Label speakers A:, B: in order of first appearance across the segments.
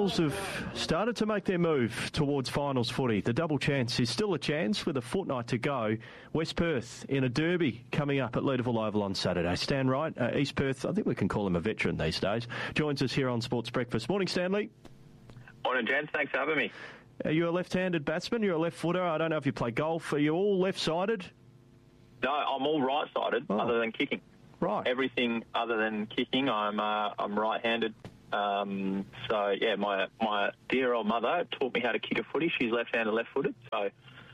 A: Eagles have started to make their move towards finals footy. The double chance is still a chance with a fortnight to go. West Perth in a derby coming up at Leederville Oval on Saturday. Stan Wright, East Perth, I think we can call him a veteran these days, joins us here on Sports Breakfast. Morning, Stanley.
B: Morning, gents. Thanks for having me.
A: Are you a left-handed batsman? You're a left footer. I don't know if you play golf. Are you all left-sided?
B: No, I'm all right-sided, other than kicking.
A: Right.
B: Everything other than kicking, I'm right-handed. So yeah, my dear old mother taught me how to kick a footy. She's left-handed, left-footed. So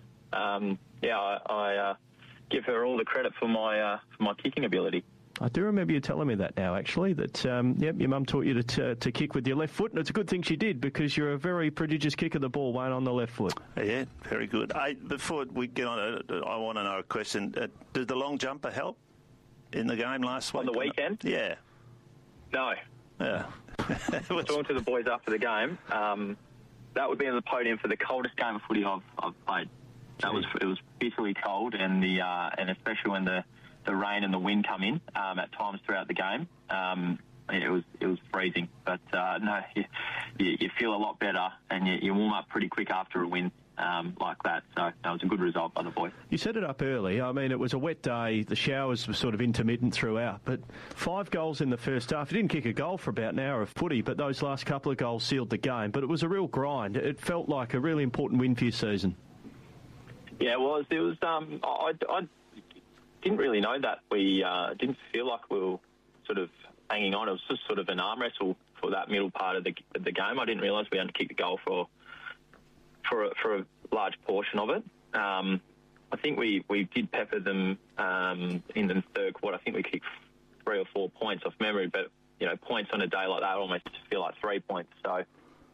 B: I give her all the credit for my kicking ability.
A: I do remember you telling me that now, actually, that your mum taught you to kick with your left foot, and it's a good thing she did because you're a very prodigious kicker of the ball, Wayne, on the left foot.
C: Yeah, very good. Before we get on it, I want to know a question. Did the long jumper help in the game last week?
B: On the weekend?
C: Yeah.
B: No.
C: Yeah.
B: Talking to the boys after the game, that would be on the podium for the coldest game of footy I've played. It was bitterly cold, and especially when the rain and the wind come in at times throughout the game, it was freezing. But no, you feel a lot better, and you warm up pretty quick after a win like that. So that was a good result by the boys.
A: You set it up early. I mean, it was a wet day. The showers were sort of intermittent throughout. But 5 goals in the first half. You didn't kick a goal for about an hour of footy, but those last couple of goals sealed the game. But it was a real grind. It felt like a really important win for your season.
B: Yeah, it was. It was. I didn't really know that. We didn't feel like we were sort of hanging on. It was just sort of an arm wrestle for that middle part of the game. I didn't realise we hadn't kicked the goal for a large portion of it. I think we did pepper them in the third quarter. I think we kicked 3 or 4 points off memory, but points on a day like that almost feel like 3 points. So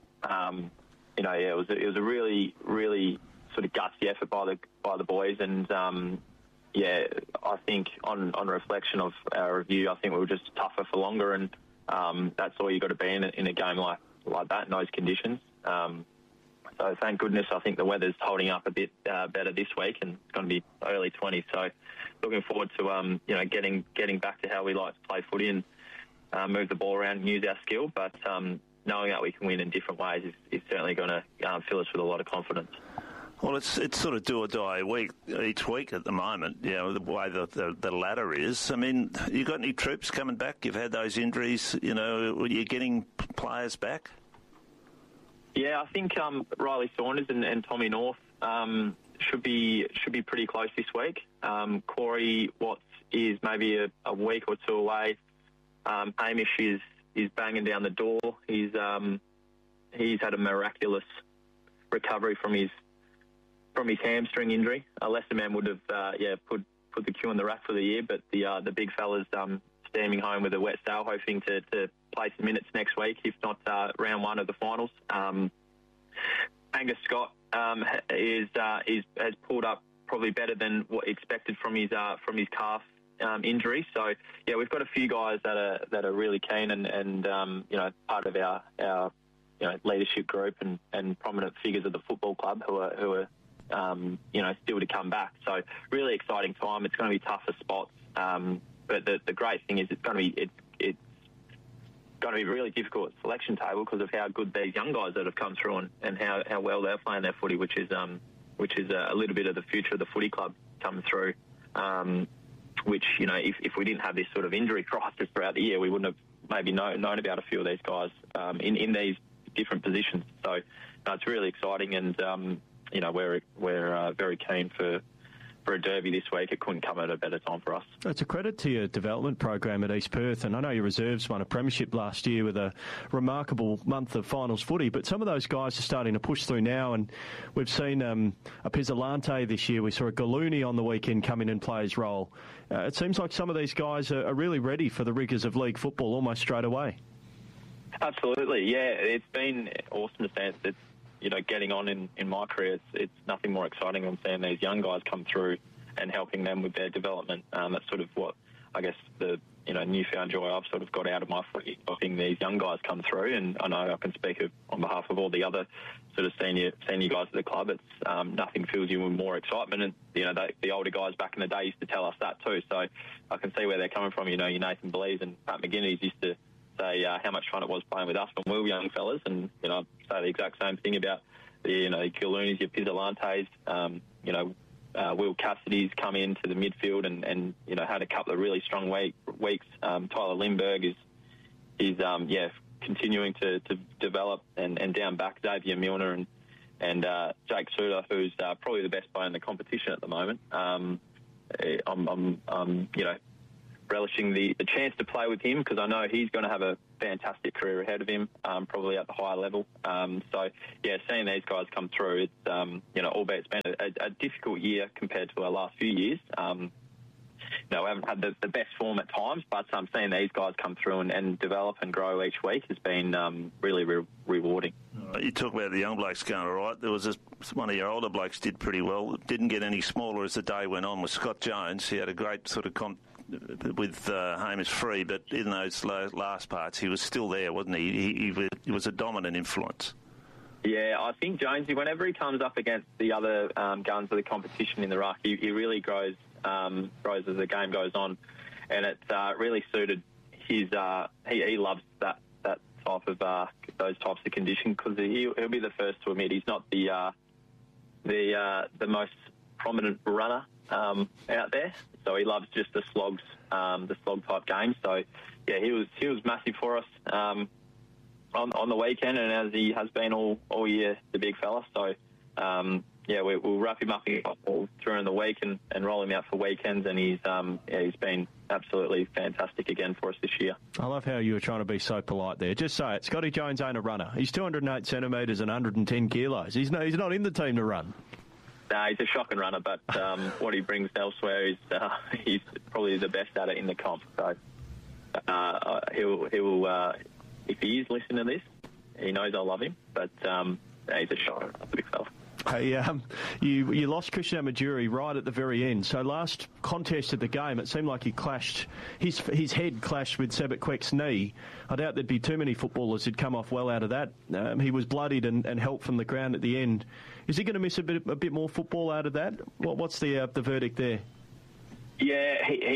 B: it was a really, really sort of gutsy effort by the boys, and I think on reflection of our review, I think we were just tougher for longer, and that's all you got to be in a game like that in those conditions. So thank goodness, I think the weather's holding up a bit better this week, and it's going to be early 20s. So looking forward to getting back to how we like to play footy and move the ball around and use our skill. But knowing that we can win in different ways is certainly going to fill us with a lot of confidence.
C: Well, it's sort of do or die each week at the moment, the way the ladder is. I mean, you got any troops coming back? You've had those injuries, you're getting players back?
B: Yeah, I think Riley Saunders and Tommy North should be pretty close this week. Corey Watts is maybe a week or 2 away. Hamish is banging down the door. He's had a miraculous recovery from his hamstring injury. Lester Man would have put the cue on the rack for the year, but the big fella's steaming home with a wet sail, hoping to play some minutes next week, if not round 1 of the finals. Angus Scott has pulled up probably better than what expected from his calf injury. So yeah, we've got a few guys that are really keen and part of our leadership group and prominent figures of the football club who are still to come back. So really exciting time. It's going to be tougher spots, but the great thing is it's going to be really difficult selection table because of how good these young guys that have come through and how well they're playing their footy, which is a little bit of the future of the footy club coming through. Which if we didn't have this sort of injury crisis throughout the year, we wouldn't have maybe known about a few of these guys in these different positions. So it's really exciting, and we're very keen for a derby this week. It couldn't come at a better time for us.
A: It's a credit to your development program at East Perth, and I know your reserves won a premiership last year with a remarkable month of finals footy, but some of those guys are starting to push through now, and we've seen a Pizzolante this year. We saw a Gallooni on the weekend come in and play his role. It seems like some of these guys are really ready for the rigours of league football almost straight away.
B: Absolutely, yeah. It's been awesome to see it. Getting on in my career, it's nothing more exciting than seeing these young guys come through and helping them with their development. That's sort of what I guess the newfound joy I've sort of got out of my footy, seeing these young guys come through. And I know I can speak on behalf of all the other sort of senior guys at the club. It's nothing fills you with more excitement. And the older guys back in the day used to tell us that too. So I can see where they're coming from. Your Nathan Blees and Pat McGinnis used to say how much fun it was playing with us when we were young fellas, and I say the exact same thing about the Gilloonies, your Pizzolantes, Will Cassidy's come into the midfield and had a couple of really strong weeks. Tyler Lindbergh is continuing to develop, and down back Xavier Milner and Jake Suter, who's probably the best player in the competition at the moment. I'm relishing the chance to play with him, because I know he's going to have a fantastic career ahead of him, probably at the higher level. Seeing these guys come through, it's albeit it's been a difficult year compared to our last few years. We haven't had the best form at times, but seeing these guys come through and develop and grow each week has been really rewarding.
C: You talk about the young blokes going all right. There was one of your older blokes did pretty well. Didn't get any smaller as the day went on, was Scott Jones. He had a great sort of with Hamish Free, but in those last parts, he was still there, wasn't he? He was a dominant influence.
B: Yeah, I think Jonesy, whenever he comes up against the other guns of the competition in the ruck, he really grows as the game goes on, and it really suited his. He loves that type of those types of conditions, because he'll be the first to admit he's not the most prominent runner out there. So he loves just the slog type game. So yeah, he was massive for us on the weekend, and as he has been all year, the big fella. So we'll wrap him up during the week and roll him out for weekends, and he's been absolutely fantastic again for us this year.
A: I love how you were trying to be so polite there. Just say it. Scotty Jones ain't a runner. He's 208 centimetres and 110 kilos. He's not in the team to run.
B: No, he's a shocking runner, but what he brings elsewhere is he's probably the best at it in the comp. So he'll if he is listening to this, he knows I love him. But he's a shocker, a big fella.
A: Hey, you lost Christian Majuri right at the very end. So last contest of the game, it seemed like he clashed. His head clashed with Sebek Quek's knee. I doubt there'd be too many footballers who'd come off well out of that. He was bloodied and helped from the ground at the end. Is he going to miss a bit more football out of that? What's the verdict there?
B: Yeah,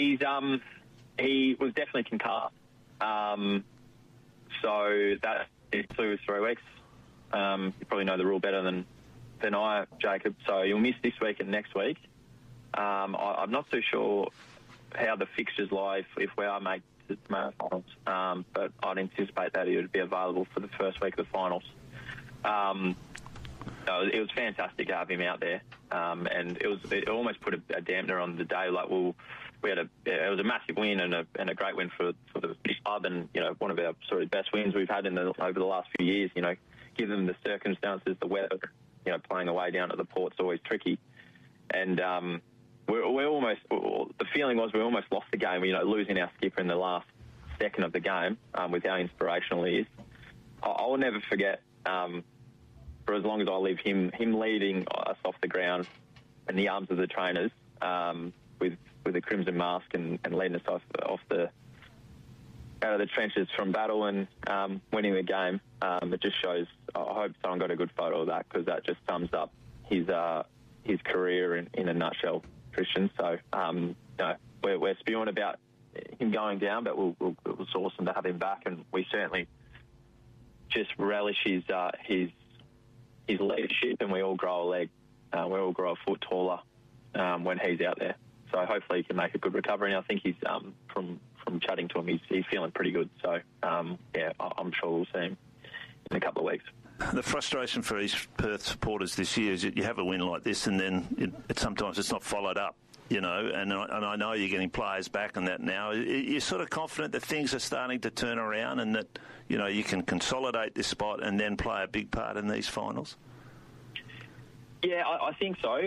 B: he was definitely concussed. So that is 2 or 3 weeks. You probably know the rule better than I, Jacob. So you'll miss this week and next week. I'm not too sure how the fixtures lie if we are made to the finals, but I'd anticipate that he would be available for the first week of the finals. It was fantastic to have him out there, and it almost put a dampener on the day. Like, it was a massive win and a great win for the club, and one of our sort of best wins we've had over the last few years. Given the circumstances, the weather, playing away down at the Port's always tricky, and we're almost. The feeling was we almost lost the game. Losing our skipper in the last second of the game, with how inspirational he is. I will never forget. For as long as I live, him leading us off the ground in the arms of the trainers, with the crimson mask and leading us off out of the trenches from battle and winning the game. It just shows. I hope someone got a good photo of that, because that just sums up his career in a nutshell, Christian. So we're spewing about him going down, but it was awesome to have him back, and we certainly just relish his leadership, and we all grow a leg. We all grow a foot taller when he's out there. So hopefully he can make a good recovery. And I think he's from chatting to him, he's feeling pretty good. So I'm sure we'll see him in a couple of weeks.
C: The frustration for East Perth supporters this year is that you have a win like this, and then sometimes it's not followed up. And I know you're getting players back and that now. You're sort of confident that things are starting to turn around, and that you can consolidate this spot and then play a big part in these finals.
B: Yeah, I think so.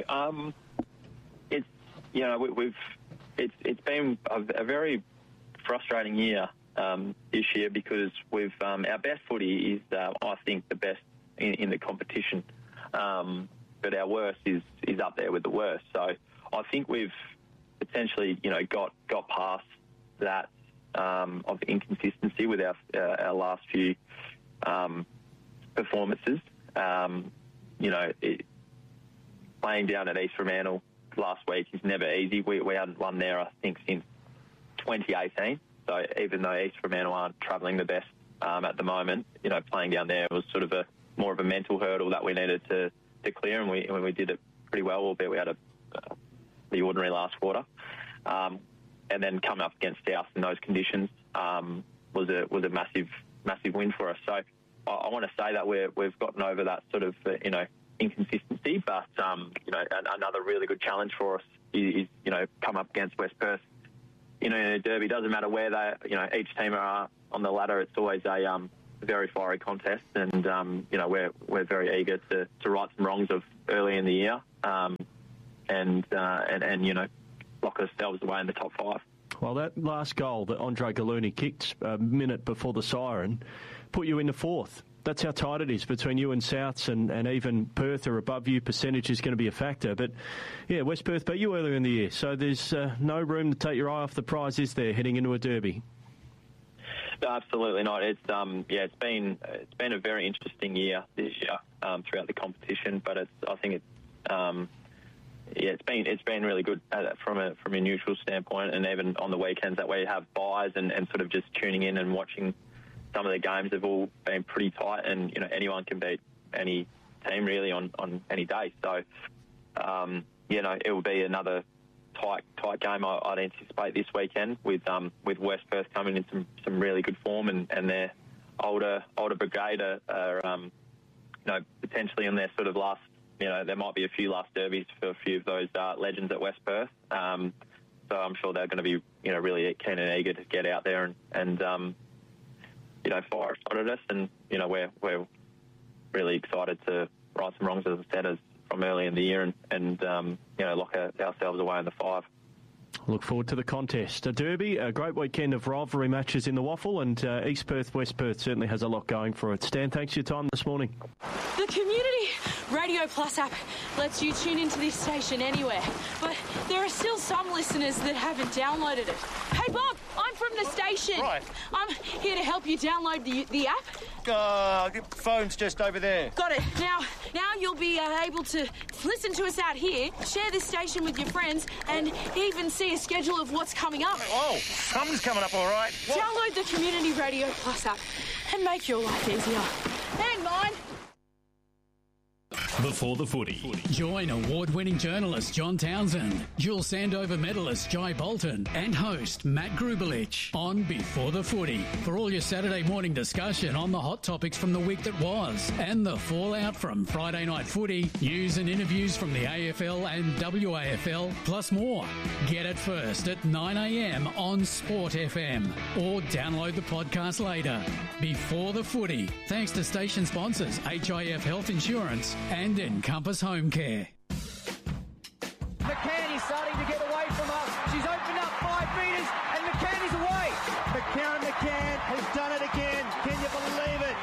B: It's been a very frustrating year this year, because our best footy is I think the best in the competition, but our worst is up there with the worst. So I think we've potentially got past that of inconsistency with our last few performances. Playing down at East Fremantle last week is never easy. We hadn't won there, I think, since 2018. So even though East Fremantle aren't travelling the best at the moment, playing down there was sort of more of a mental hurdle that we needed to clear, and we did it pretty well, albeit we had the ordinary last quarter. And then coming up against South in those conditions was a massive win for us. So I want to say that we've gotten over that sort of inconsistency, but another really good challenge for us is come up against West Perth. In a derby, doesn't matter where each team are on the ladder. It's always a very fiery contest, and we're very eager to right some wrongs of early in the year, and lock ourselves away in the top 5.
A: Well, that last goal that Andre Gallooni kicked a minute before the siren put you in the 4th. That's how tight it is between you and Souths, and even Perth are above you. Percentage is going to be a factor. But, yeah, West Perth beat you earlier in the year, so there's no room to take your eye off the prize, is there, heading into a derby?
B: No, absolutely not. It's been a very interesting year this year throughout the competition, but it's been really good from a neutral standpoint, and even on the weekends that we have buys and sort of just tuning in and watching some of the games have all been pretty tight, and anyone can beat any team really on any day. So it will be another tight game I'd anticipate this weekend with West Perth coming in some really good form, and their older brigade are potentially in their sort of last. There might be a few last derbies for a few of those legends at West Perth. So I'm sure they're going to be really keen and eager to get out there and fire a shot at us, and we're really excited to right some wrongs, as I said, from early in the year, and lock ourselves away in the 5.
A: Look forward to the contest. A derby, a great weekend of rivalry matches in the Waffle, and East Perth, West Perth certainly has a lot going for it. Stan, thanks for your time this morning.
D: The Community Radio Plus app lets you tune into this station anywhere, but there are still some listeners that haven't downloaded it. Hey, Bob, I'm from the station.
E: Right.
D: I'm here to help you download the app.
E: Phone's just over there.
D: Got it. Now you'll be able to listen to us out here, share this station with your friends, and even see a schedule of what's coming up.
E: Oh, something's coming up, all right. What?
D: Download the Community Radio Plus app and make your life easier. And mine.
F: Before the Footy. Join award-winning journalist John Townsend, dual Sandover medalist Jai Bolton, and host Matt Grubelich on Before the Footy for all your Saturday morning discussion on the hot topics from the week that was and the fallout from Friday night footy, news and interviews from the AFL and WAFL, plus more. Get it first at 9 a.m. on Sport FM or download the podcast later. Before the Footy, thanks to station sponsors HIF Health Insurance and Encompass Home Care.
G: McCann is starting to get away from her. She's opened up 5 metres and McCann is away. McCann has done it again. Can you believe it?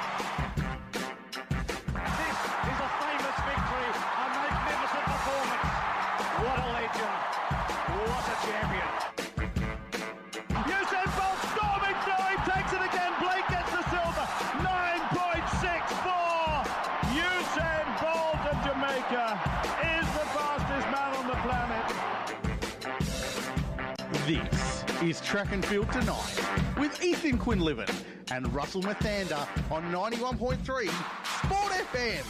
H: This is a famous victory, a magnificent performance. What a legend. What a champion. Usain Bolt storming through. He takes it again. Blake gets the silver. 9.64. Usain Bolt of Jamaica is the fastest man on the planet.
I: This is Track and Field Tonight with Ethan Quinlivan and Russell Mathander on 91.3 Sport FM.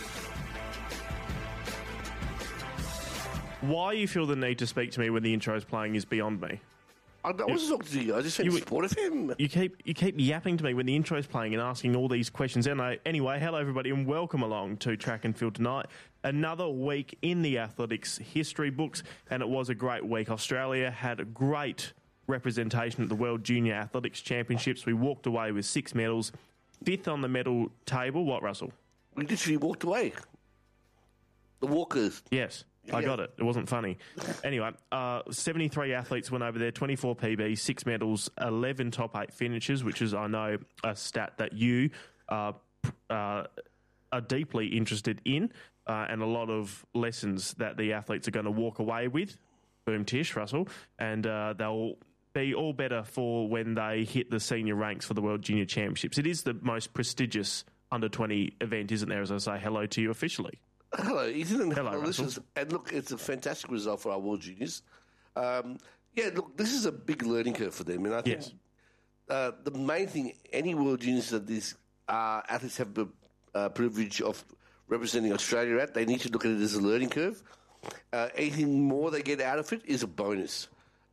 J: Why you feel the need to speak to me when the intro is playing is beyond me.
K: I wasn't talking to you. I just said Sport FM.
J: You keep yapping to me when the intro is playing and asking all these questions. Anyway, hello everybody and welcome along to Track and Field Tonight. Another week in the athletics history books, and it was a great week. Australia had a great representation at the World Junior Athletics Championships. We walked away with 6 medals, 5th on the medal table. What, Russell?
K: We literally walked away. The walkers.
J: Yes. I got it. It wasn't funny. Anyway, 73 athletes went over there, 24 PBs, 6 medals, 11 top 8 finishes, which is, I know, a stat that you are deeply interested in, and a lot of lessons that the athletes are going to walk away with. Boom tish, Russell. And they'll be all better for when they hit the senior ranks for the World Junior Championships. It is the most prestigious under-20 event, isn't there, as I say hello to you officially?
K: Hello, Ethan, and
J: hello,
K: listeners. And look, it's a fantastic result for our World Juniors. Look, this is a big learning curve for them, and I think the main thing, any World Juniors that these athletes have the privilege of representing Australia at, they need to look at it as a learning curve. Anything more they get out of it is a bonus.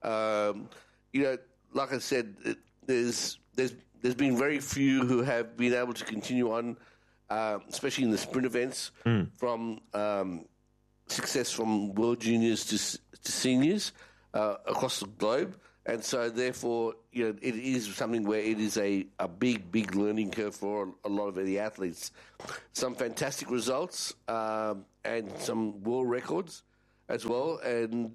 K: Like I said, there's been very few who have been able to continue on, especially in the sprint events, from success from World Juniors to seniors across the globe. And so, therefore, it is something where it is a big, big learning curve for a lot of the athletes. Some fantastic results and some world records as well. And,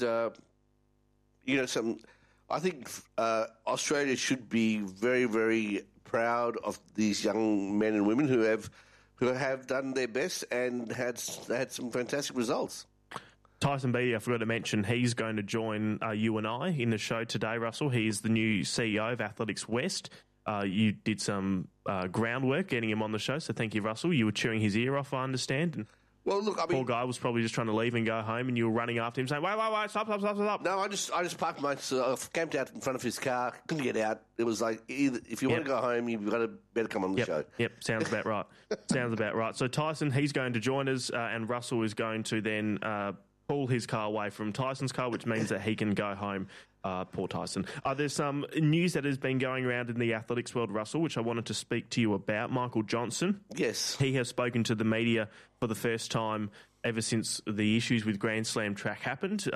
K: I think Australia should be very, very proud of these young men and women who have done their best and had some fantastic results.
J: Tyson Beattie, I forgot to mention, he's going to join you and I in the show today, Russell. He's the new CEO of Athletics West. You did some groundwork getting him on the show, so thank you, Russell. You were chewing his ear off, I understand. And
K: well, look,
J: poor guy was probably just trying to leave and go home, and you were running after him saying, wait, stop.
K: No, I just parked myself, camped out in front of his car, couldn't get out. It was like, if you want to go home, you've got to better come on the show.
J: Yep, sounds about right. So Tyson, he's going to join us, and Russell is going to then pull his car away from Tyson's car, which means that he can go home. Poor Tyson. There's some news that has been going around in the athletics world, Russell, which I wanted to speak to you about. Michael Johnson.
K: Yes.
J: He has spoken to the media for the first time ever since the issues with Grand Slam track happened.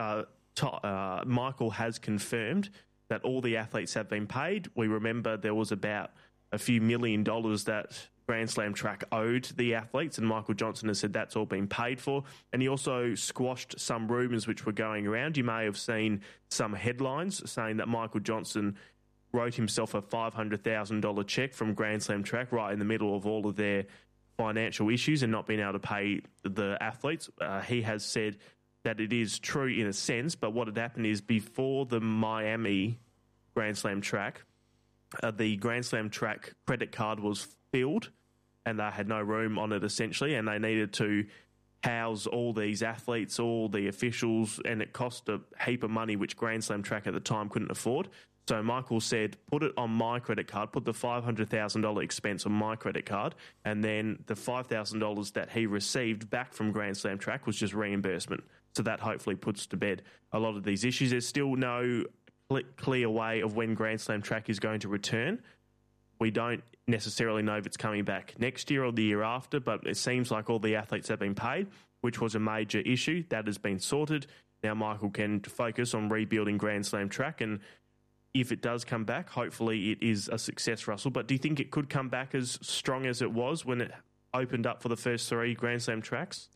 J: Michael has confirmed that all the athletes have been paid. We remember there was about a few $1 million that Grand Slam track owed the athletes, and Michael Johnson has said that's all been paid for. And he also squashed some rumours which were going around. You may have seen some headlines saying that Michael Johnson wrote himself a $500,000 cheque from Grand Slam track right in the middle of all of their financial issues and not being able to pay the athletes. He has said that it is true in a sense, but what had happened is before the Miami Grand Slam track, the Grand Slam track credit card was filled and they had no room on it essentially, and they needed to house all these athletes, all the officials, and it cost a heap of money which Grand Slam track at the time couldn't afford. So Michael said, put it on my credit card, put the $500,000 expense on my credit card, and then the $5,000 that he received back from Grand Slam track was just reimbursement. So that hopefully puts to bed a lot of these issues. There's still no clear way of when Grand Slam track is going to return. We don't necessarily know if it's coming back next year or the year after, but it seems like all the athletes have been paid, which was a major issue. That has been sorted. Now Michael can focus on rebuilding Grand Slam track, and if it does come back, hopefully it is a success, Russell. But do you think it could come back as strong as it was when it opened up for the first 3 Grand Slam tracks?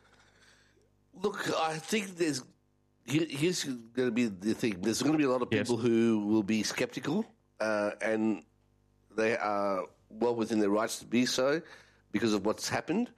K: Look, I think here's going to be the thing. There's going to be a lot of people who will be sceptical, and they are well within their rights to be so because of what's happened.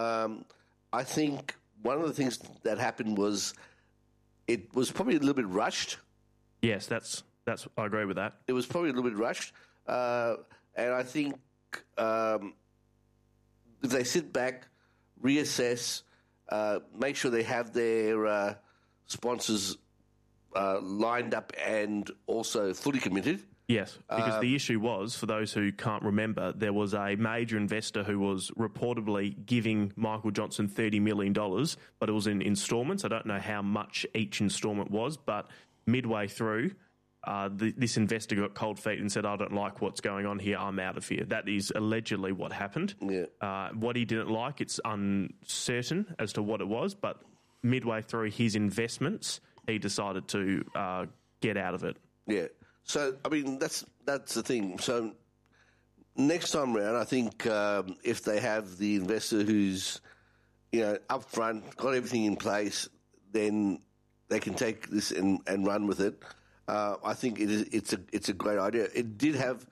K: I think one of the things that happened was it was probably a little bit rushed.
J: Yes, that's I agree with that.
K: It was probably a little bit rushed, and I think if they sit back, reassess, make sure they have their sponsors lined up and also fully committed.
J: Yes, because the issue was, for those who can't remember, there was a major investor who was reportedly giving Michael Johnson $30 million, but it was in instalments. I don't know how much each instalment was, but midway through, this investor got cold feet and said, I don't like what's going on here, I'm out of here. That is allegedly what happened.
K: Yeah.
J: What he didn't like, it's uncertain as to what it was, but midway through his investments, he decided to get out of it.
K: Yeah. So, I mean, that's the thing. So, next time round, I think if they have the investor who's, up front, got everything in place, then they can take this and run with it. I think it's a great idea. It did have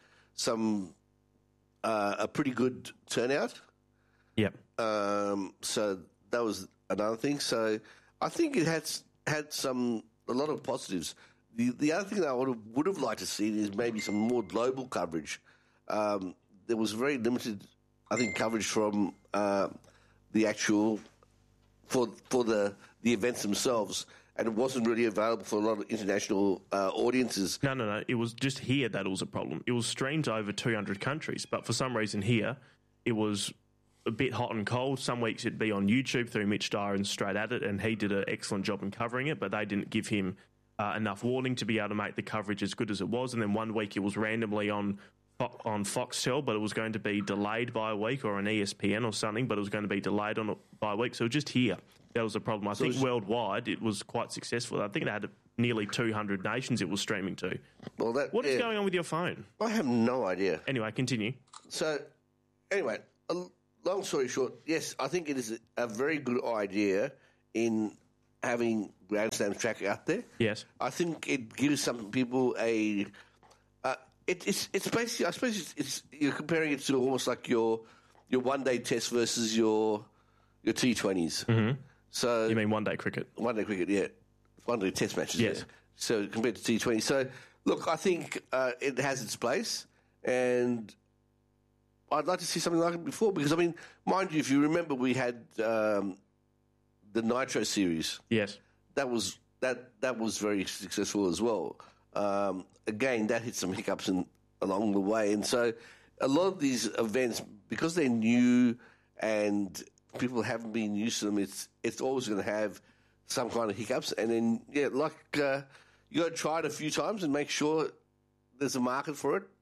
K: a pretty good turnout.
J: Yep.
K: So that was another thing. So I think it had a lot of positives. The other thing that I would have liked to see is maybe some more global coverage. There was very limited, I think, coverage from the actual for the events themselves, and it wasn't really available for a lot of international audiences.
J: No. It was just here that it was a problem. It was streamed to over 200 countries, but for some reason here, it was a bit hot and cold. Some weeks it'd be on YouTube through Mitch Dyer and Straight At It, and he did an excellent job in covering it, but they didn't give him enough warning to be able to make the coverage as good as it was. And then one week it was randomly on Foxtel, but it was going to be delayed by a week, or on ESPN or something, but it was going to be delayed by a week. So just here, that was a problem. I think worldwide it was quite successful. I think it had nearly 200 nations it was streaming to.
K: Well,
J: what is going on with your phone?
K: I have no idea.
J: Anyway, continue.
K: So, anyway, long story short, yes, I think it is a very good idea in having Grand Slam track out there.
J: Yes.
K: I think it gives some people a... It's basically, I suppose you're comparing it to almost like your one-day test versus your T20s.
J: Mm-hmm.
K: So
J: you mean one-day cricket?
K: One-day cricket, yeah. One-day test matches,
J: yes.
K: Yeah. So compared to T20. So, look, I think it has its place, and I'd like to see something like it before, because, I mean, mind you, if you remember, we had the Nitro series.
J: Yes.
K: That was very successful as well. Again, that hit some hiccups along the way. And so a lot of these events, because they're new and people haven't been used to them, it's always going to have some kind of hiccups. And then, you got to try it a few times and make sure there's a market for it.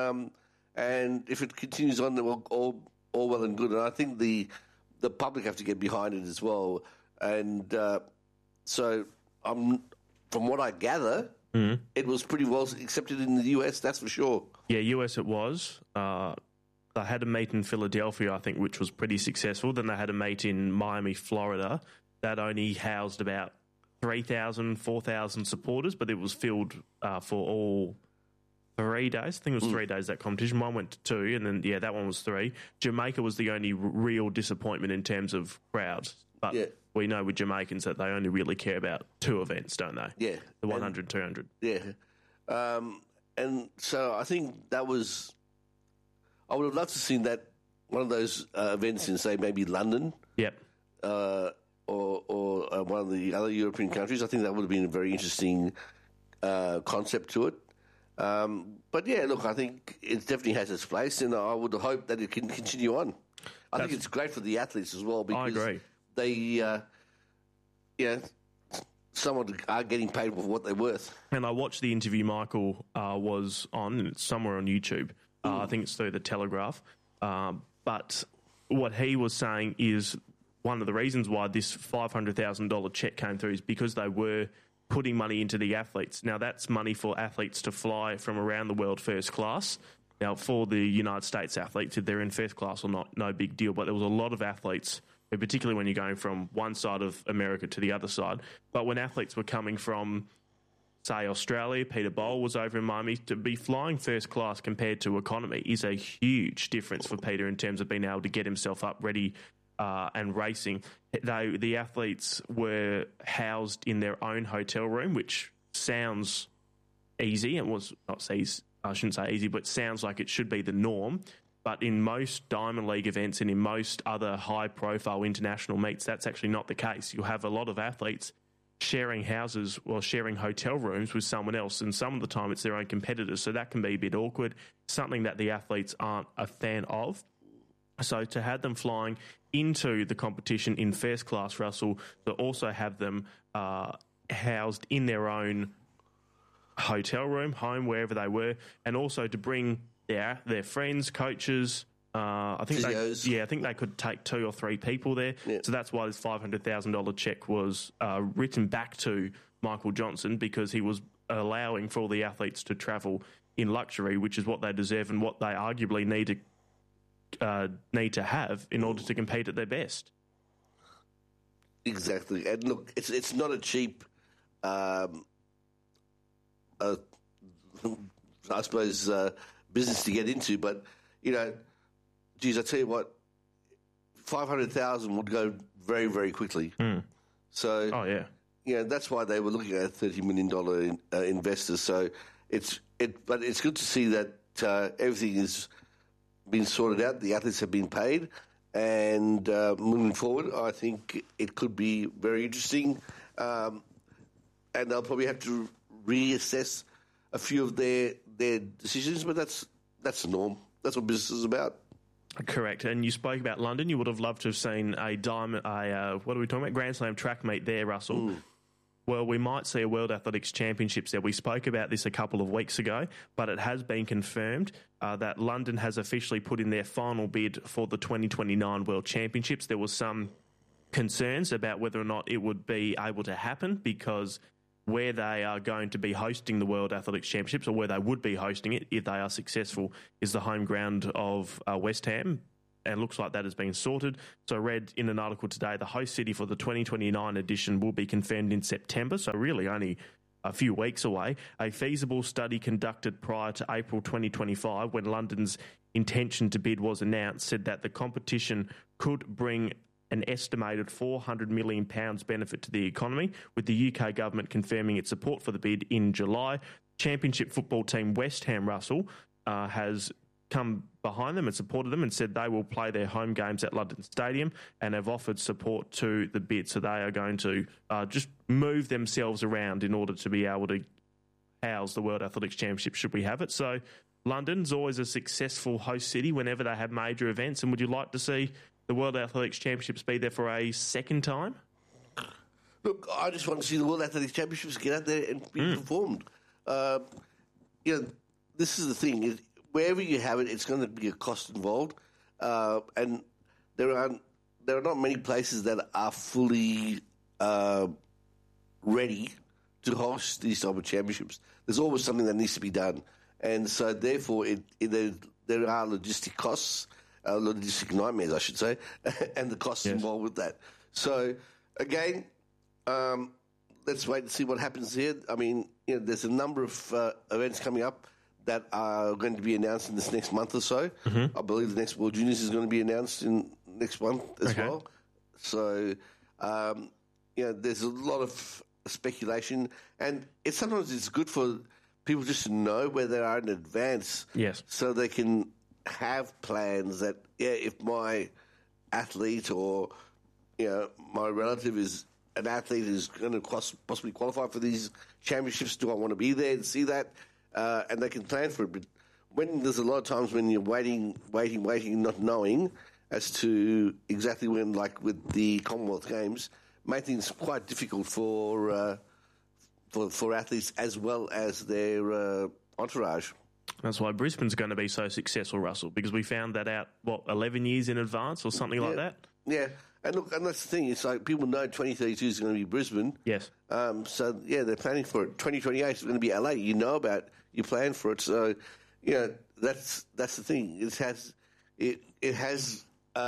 K: And if it continues on, then all well and good. And I think the public have to get behind it as well. And so from what I gather...
J: Mm-hmm.
K: It was pretty well accepted in the US, that's for sure.
J: Yeah, US it was. They had a meet in Philadelphia, I think, which was pretty successful. Then they had a meet in Miami, Florida. That only housed about 3,000, 4,000 supporters, but it was filled for all 3 days. I think it was 3 days, that competition. One went to 2, and then, that one was 3. Jamaica was the only real disappointment in terms of crowds. But we know with Jamaicans that they only really care about 2 events, don't they?
K: Yeah.
J: The 100, 200.
K: Yeah. And so I think that was... I would have loved to have seen that, one of those events in, say, maybe London.
J: Yep.
K: Or one of the other European countries. I think that would have been a very interesting concept to it. But, yeah, look, I think it definitely has its place, and I would hope that it can continue on. I think it's great for the athletes as well, because...
J: I agree.
K: They, someone are getting paid for what they're worth.
J: And I watched the interview Michael was on, and it's somewhere on YouTube. I think it's through the Telegraph. But what he was saying is one of the reasons why this $500,000 check came through is because they were putting money into the athletes. Now, that's money for athletes to fly from around the world first class. Now, for the United States athletes, if they're in first class or not, no big deal. But there was a lot of athletes, particularly when you're going from one side of America to the other side. But when athletes were coming from, say, Australia, Peter Bowl was over in Miami, to be flying first class compared to economy is a huge difference for Peter in terms of being able to get himself up ready and racing. The athletes were housed in their own hotel room, which sounds easy. It was not easy, I shouldn't say easy, but sounds like it should be the norm. But in most Diamond League events and in most other high-profile international meets, that's actually not the case. You'll have a lot of athletes sharing houses or sharing hotel rooms with someone else, and some of the time it's their own competitors, so that can be a bit awkward, something that the athletes aren't a fan of. So to have them flying into the competition in first class, Russell, to also have them housed in their own hotel room, home, wherever they were, and also to bring their friends, coaches. I think they could take 2 or 3 people there. Yeah. So that's why this $500,000 check was written back to Michael Johnson, because he was allowing for all the athletes to travel in luxury, which is what they deserve and what they arguably need to have in order to compete at their best.
K: Exactly, and look, it's not a cheap. I suppose. Business to get into, but geez, I tell you what, 500,000 would go very, very quickly. So, that's why they were looking at $30 million investors. So but it's good to see that everything has been sorted out. The athletes have been paid, and moving forward, I think it could be very interesting. and they'll probably have to reassess a few of their decisions, but that's the norm. That's what business is about.
J: Correct. And you spoke about London. You would have loved to have seen what are we talking about? Grand Slam track meet there, Russell. Well, we might see a World Athletics Championships there. We spoke about this a couple of weeks ago, but it has been confirmed that London has officially put in their final bid for the 2029 World Championships. There was some concerns about whether or not it would be able to happen because where they are going to be hosting the World Athletics Championships, or where they would be hosting it if they are successful, is the home ground of West Ham. And looks like that has been sorted. So I read in an article today, the host city for the 2029 edition will be confirmed in September, so really only a few weeks away. A feasible study conducted prior to April 2025, when London's intention to bid was announced, said that the competition could bring an estimated £400 million benefit to the economy, with the UK government confirming its support for the bid in July. Championship football team West Ham, Russell, has come behind them and supported them and said they will play their home games at London Stadium and have offered support to the bid. So they are going to just move themselves around in order to be able to house the World Athletics Championship should we have it. So London's always a successful host city whenever they have major events. And would you like to see the World Athletics Championships be there for a second time?
K: Look, I just want to see the World Athletics Championships get out there and be performed. This is the thing. Wherever you have it, it's going to be a cost involved. And there are not many places that are fully ready to host these type of championships. There's always something that needs to be done. And so, therefore, there are logistic costs, logistic nightmares, I should say, and the costs involved with that. So, again, let's wait and see what happens here. I mean, there's a number of events coming up that are going to be announced in this next month or so. I believe the next World Juniors is going to be announced in next month as well. So, there's a lot of speculation, and sometimes it's good for people just to know where they are in advance, so they can have plans that, if my athlete or my relative is an athlete who's going to possibly qualify for these championships, do I want to be there and see that? And they can plan for it. But when there's a lot of times when you're waiting, not knowing as to exactly when, like with the Commonwealth Games, make things quite difficult for athletes as well as their entourage.
J: That's why Brisbane's going to be so successful, Russell, because we found that out, 11 years in advance or something like that?
K: Yeah. And look, and that's the thing. It's like people know 2032 is going to be Brisbane.
J: Yes.
K: So, they're planning for it. 2028 is going to be LA. You know about you plan for it. So, that's the thing. It has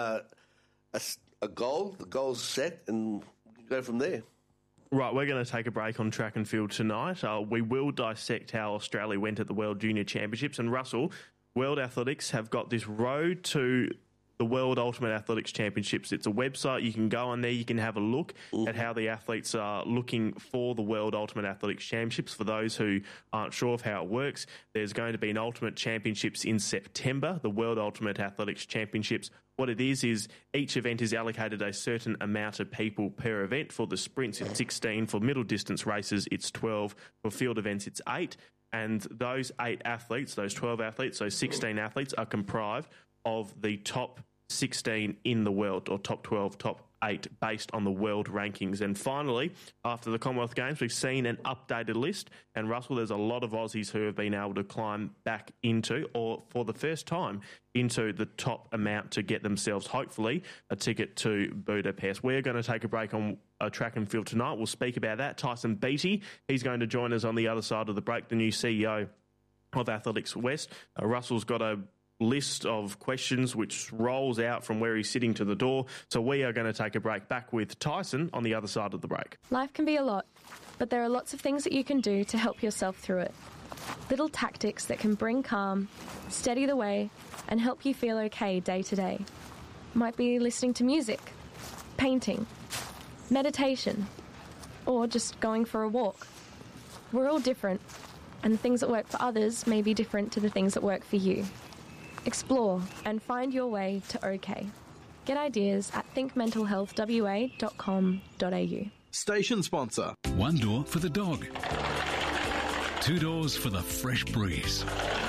K: a goal. The goal's set, and go from there.
J: Right, we're going to take a break on track and field tonight. We will dissect how Australia went at the World Junior Championships. And Russell, World Athletics have got this road to the World Ultimate Athletics Championships. It's a website. You can go on there. You can have a look at how the athletes are looking for the World Ultimate Athletics Championships. For those who aren't sure of how it works, there's going to be an Ultimate Championships in September, the World Ultimate Athletics Championships. What it is each event is allocated a certain amount of people per event. For the sprints, it's 16. For middle distance races, it's 12. For field events, it's 8. And those 8 athletes, those 12 athletes, those 16 athletes are comprised of the top 16 in the world, or top 12, top 8, based on the world rankings. And finally, after the Commonwealth Games, we've seen an updated list. And Russell, there's a lot of Aussies who have been able to climb back into, or for the first time, into the top amount to get themselves, hopefully, a ticket to Budapest. We're going to take a break on track and field tonight. We'll speak about that. Tyson Beattie, he's going to join us on the other side of the break, the new CEO of Athletics West. Russell's got a list of questions which rolls out from where he's sitting to the door. So we are going to take a break. Back with Tyson on the other side of the break.
L: Life can be a lot, but there are lots of things that you can do to help yourself through it. Little tactics that can bring calm, steady the way, and help you feel okay day to day. Might be listening to music, painting, meditation, or just going for a walk. We're all different, and the things that work for others may be different to the things that work for you. Explore and find your way to OK. Get ideas at thinkmentalhealthwa.com.au.
I: Station sponsor.
F: One door for the dog. Two doors for the fresh breeze.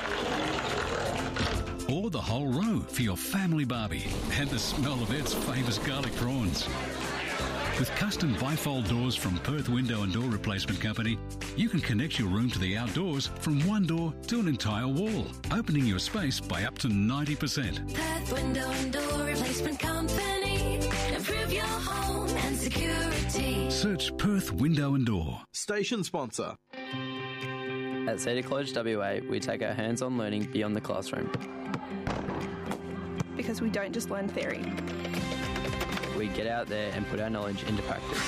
F: Or the whole row for your family barbie and the smell of Ed's famous garlic prawns. With custom bifold doors from Perth Window and Door Replacement Company, you can connect your room to the outdoors from one door to an entire wall, opening your space by up to 90%.
M: Perth Window and Door Replacement Company. Improve your home and security.
F: Search Perth Window and Door.
I: Station sponsor.
N: At Cedar College WA, we take our hands-on learning beyond the classroom.
O: Because we don't just learn theory.
N: We get out there and put our knowledge into practice.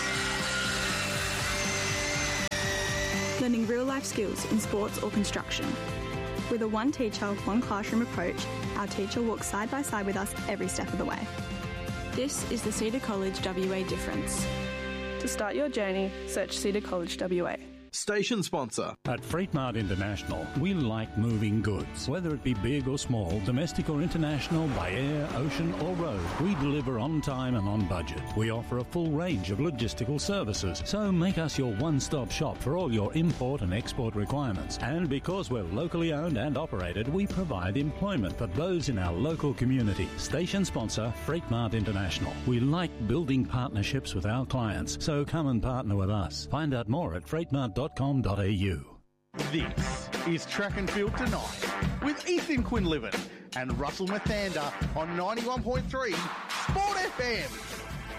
O: Learning real-life skills in sports or construction. With a one teacher, one classroom approach, our teacher walks side by side with us every step of the way. This is the Cedar College WA difference. To start your journey, search Cedar College WA.
I: Station sponsor.
P: At Freight Mart International, we like moving goods. Whether it be big or small, domestic or international, by air, ocean or road, we deliver on time and on budget. We offer a full range of logistical services, so make us your one-stop shop for all your import and export requirements. And because we're locally owned and operated, we provide employment for those in our local community. Station sponsor, Freight Mart International. We like building partnerships with our clients, so come and partner with us. Find out more at freightmart.com.au.
I: This is Track and Field Tonight with Ethan Quinlivan and Russell Mathander on 91.3 Sport FM.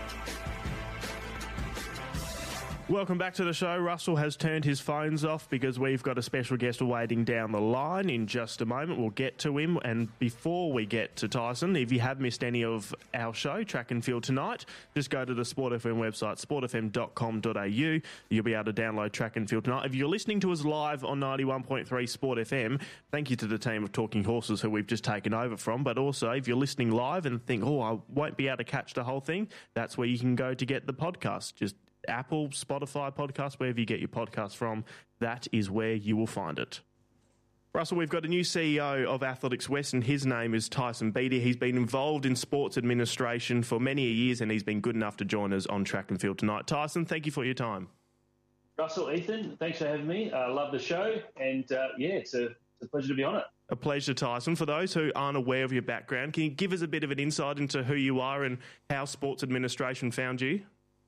J: Welcome back to the show. Russell has turned his phones off because we've got a special guest waiting down the line in just a moment. We'll get to him. And before we get to Tyson, if you have missed any of our show, Track and Field Tonight, just go to the Sport FM website, sportfm.com.au. You'll be able to download Track and Field Tonight. If you're listening to us live on 91.3 Sport FM, thank you to the team of Talking Horses who we've just taken over from. But also, if you're listening live and think, oh, I won't be able to catch the whole thing, that's where you can go to get the podcast. Just Apple, Spotify podcast, wherever you get your podcast from, that is where you will find it. Russell, we've got a new CEO of Athletics West, and his name is Tyson Beattie. He's been involved in sports administration for many years, and he's been good enough to join us on Track and Field Tonight. Tyson, thank you for your time.
Q: Russell, Ethan, thanks for having me. I love the show, and it's a pleasure to be on it.
J: A pleasure, Tyson. For those who aren't aware of your background, can you give us a bit of an insight into who you are and how sports administration found you?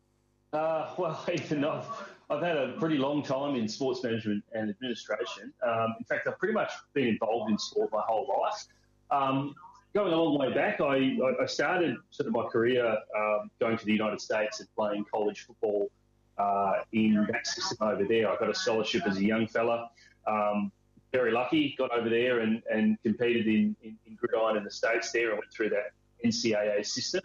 Q: Well, Ethan, I've had a pretty long time in sports management and administration. In fact, I've pretty much been involved in sport my whole life. Going a long way back, I started sort of my career going to the United States and playing college football in that system over there. I got a scholarship as a young fella. Very lucky, got over there and competed in gridiron in the States there. I went through that NCAA system.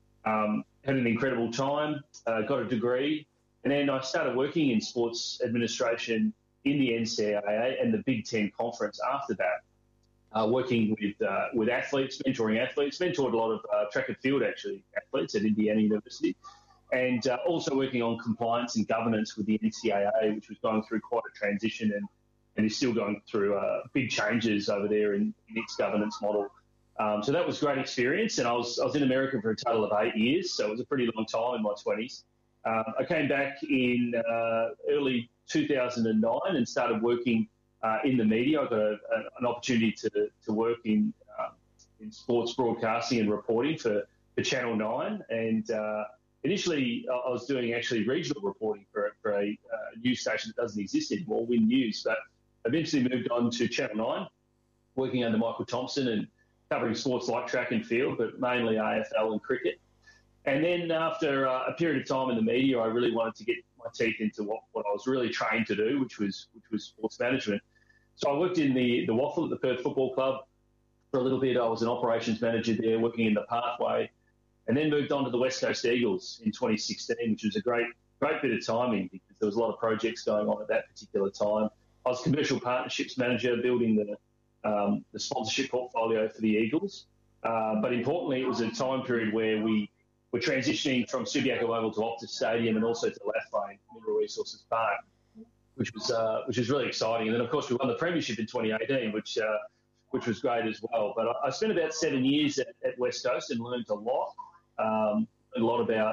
Q: Had an incredible time, got a degree, and then I started working in sports administration in the NCAA and the Big Ten Conference after that, working with athletes, mentoring athletes, mentored a lot of track and field, actually, athletes at Indiana University, and also working on compliance and governance with the NCAA, which was going through quite a transition and is still going through big changes over there in its governance model. So that was a great experience, and I was in America for a total of 8 years, so it was a pretty long time in my 20s. I came back in early 2009 and started working in the media. I got an opportunity to work in sports broadcasting and reporting for Channel 9, and initially I was doing actually regional reporting for a news station that doesn't exist anymore, Win News, but eventually moved on to Channel 9, working under Michael Thompson and covering sports like track and field, but mainly AFL and cricket. And then after a period of time in the media, I really wanted to get my teeth into what I was really trained to do, which was sports management. So I worked in the Waffle at the Perth Football Club for a little bit. I was an operations manager there, working in the pathway, and then moved on to the West Coast Eagles in 2016, which was a great bit of timing because there was a lot of projects going on at that particular time. I was commercial partnerships manager, building the sponsorship portfolio for the Eagles. But importantly, it was a time period where we were transitioning from Subiaco Oval to Optus Stadium and also to Laflane Mineral Resources Park, which was really exciting. And then, of course, we won the premiership in 2018, which was great as well. But I spent about 7 years at West Coast and learned a lot about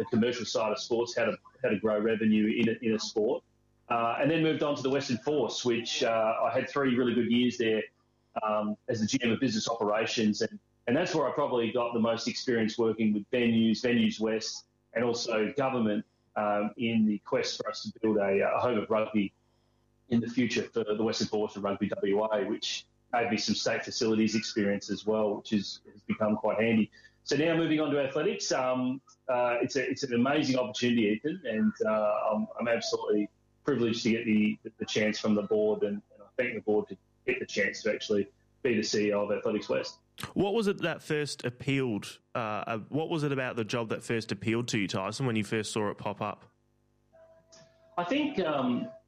Q: the commercial side of sports, how to grow revenue in a sport. And then moved on to the Western Force, which I had 3 really good years there as the GM of business operations. And that's where I probably got the most experience working with Venues West, and also government in the quest for us to build a home of rugby in the future for the Western Force and Rugby WA, which gave me some state facilities experience as well, which has become quite handy. So now moving on to athletics, it's an amazing opportunity, Ethan, and I'm absolutely privileged to get the chance from the board, and I thank the board to get the chance to actually be the CEO of Athletics West.
J: What was it that first appealed? What was it about the job that first appealed to you, Tyson, when you first saw it pop up?
Q: I think